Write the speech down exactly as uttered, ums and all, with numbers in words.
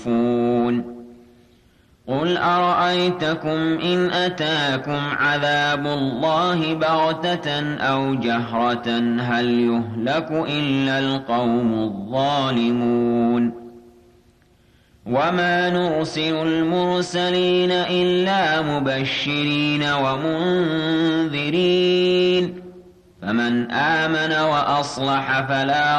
قُلْ أَرَأَيْتَكُمْ إِنْ أَتَاكُمْ عَذَابُ اللَّهِ بَغْتَةً أَوْ جَهْرَةً هَلْ يُهْلَكُ إِلَّا الْقَوْمُ الظَّالِمُونَ وَمَا نُرْسِلُ الْمُرْسَلِينَ إِلَّا مُبَشِّرِينَ وَمُنذِرِينَ ۖ فَمَنْ آمَنَ وَأَصْلَحَ فَلَا